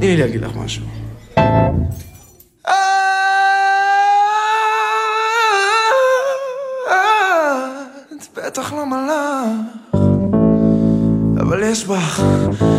תני לי להגיד לך משהו. את בטח לא מלאך, אבל יש בך